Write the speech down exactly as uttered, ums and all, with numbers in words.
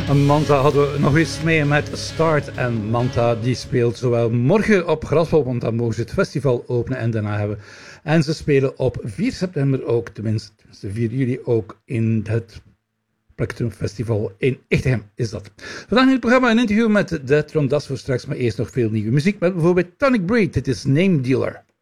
Manta hadden we nog eens mee met Start. En Manta die speelt zowel morgen op Graspop, want dan mogen ze het festival openen en daarna hebben. En ze spelen op vier september ook, tenminste, tenminste vier juli ook in het Plektrum Festival in Echtegem is dat. Vandaag in het programma een interview met Dead Ron, dat is voor straks, maar eerst nog veel nieuwe muziek met bijvoorbeeld Tonic Breed. Dit is Name Dealer.